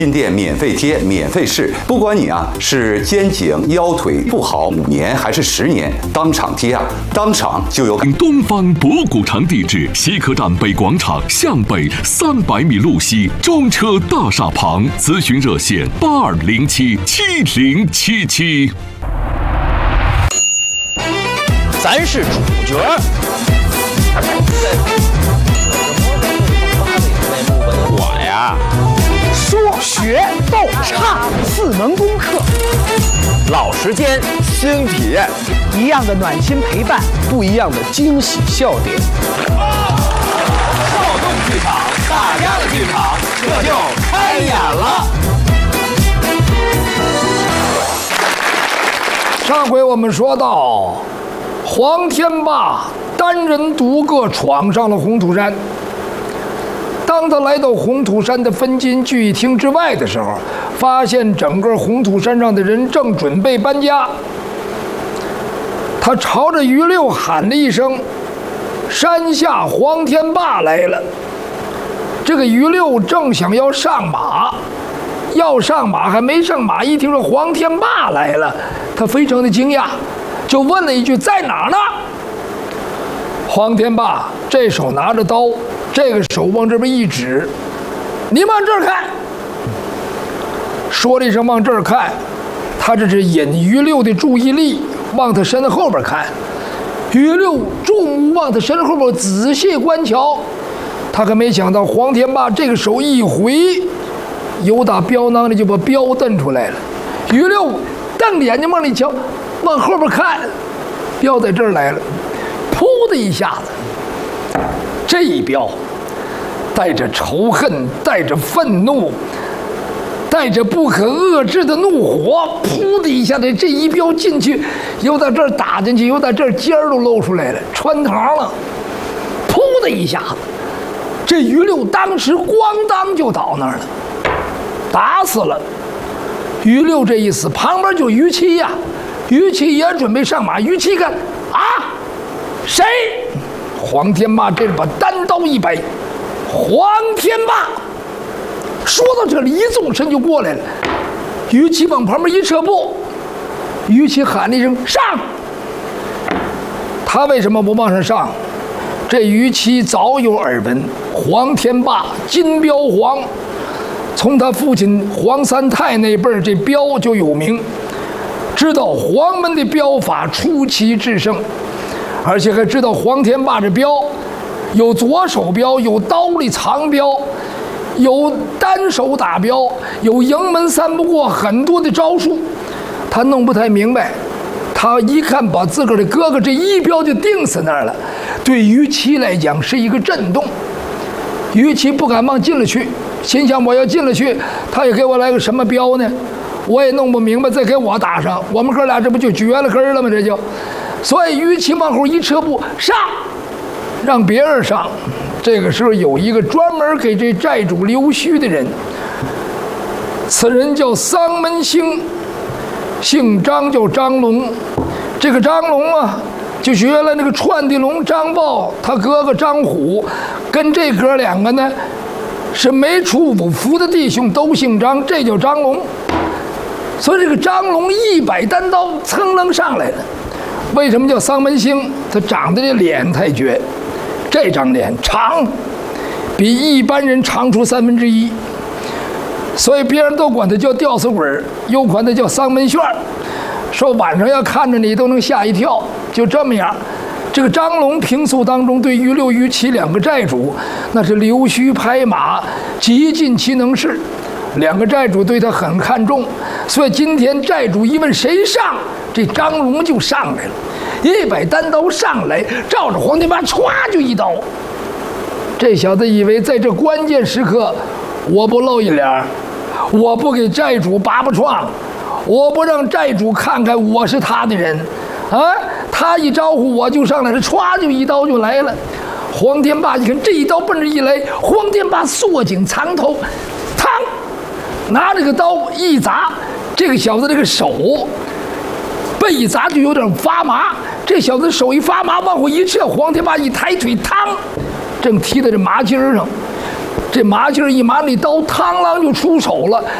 进店免费贴，免费试，不管你是肩颈腰腿不好5年还是10年，当场贴当场就有。 东方博古城地址：西客站北广场向北300米路西，中车大厦旁。咨询热线82077077。 咱是主角。我呀， 说学逗唱4门功课， 老时间新体验， 一样的暖心陪伴， 不一样的惊喜笑点。 少动剧场，大家的剧场，这就开演了。 上回我们说到，黄天霸单人独个闯上了红土山。当他来到红土山的分金聚义厅之外的时候，发现整个红土山上的人正准备搬家。他朝着于六喊了一声：“山下黄天霸来了！”这个于六正想要上马，还没上马，一听说黄天霸来了，他非常的惊讶，就问了一句：“在哪儿呢？”黄天霸这手拿着刀，这个手往这边一指：“你往这儿看。”说了一声“往这儿看”，他这是引于六的注意力往他身后边看。于六注目往他身后边仔细观瞧，他可没想到黄天霸这个手一回，由打镖囊里就把镖瞪出来了。于六瞪着眼睛往里瞧，往后边看，镖在这儿来了，噗的一下子，这一镖带着仇恨，带着愤怒，带着不可遏制的怒火，噗的一下子，这一镖进去，又在这儿打进去，又在这儿尖儿都露出来了，穿堂了，噗的一下子，这于六当时咣当就倒那儿了，打死了。于六这一死，旁边就于七呀，于七也准备上马。于七看谁？黄天霸这把单刀一摆，黄天霸。说到这里，一纵身就过来了。于七往旁边一撤步，于七喊了一声：“上！”他为什么不往上上？这于七早有耳闻，黄天霸金镖黄。从他父亲黄三泰那辈儿，这镖就有名，知道黄门的镖法出奇制胜，而且还知道黄天霸这镖有左手镖，有刀里藏镖，有单手打镖，有营门三不过，很多的招数，他弄不太明白。他一看把自个儿的哥哥这一镖就定死那儿了，对于七来讲是一个震动。于七不敢往进了去，心想我要进了去，他也给我来个什么镖呢？我也弄不明白，再给我打上，我们哥俩这不就绝了根了吗？这就，所以于七往后一撤步，上，让别人上。这个时候有一个专门给这寨主溜须的人，此人叫桑门兴，姓张，叫张龙。这个张龙就学了那个串地龙张豹，他哥哥张虎，跟这哥两个呢是没出五服的弟兄，都姓张，这叫张龙。所以这个张龙一摆单刀，噌楞上来了。为什么叫桑门兴？他长得这脸太绝，这张脸长，比一般人长出1/3，所以别人都管他叫吊死鬼，又管他叫桑门旋儿。说晚上要看着你都能吓一跳，就这么样。这个张龙平素当中对于六、于七两个寨主那是溜须拍马，极尽其能事，两个寨主对他很看重，所以今天寨主一问谁上，这张龙就上来了，一摆单刀上来，照着黄天霸歘就一刀。这小子以为在这关键时刻，我不露一脸，我不给寨主拔创，我不让寨主看看我是他的人他一招呼我就上来了，歘就一刀就来了。黄天霸一看这一刀奔着一来，黄天霸缩颈藏头，嘡，拿这个刀一砸，这个小子这个手被一砸就有点发麻，这小子手一发麻往后一撤，黄天霸一抬腿，嘡，正踢在这麻筋上， 这马劲儿一马，那刀嘡啷就出手了。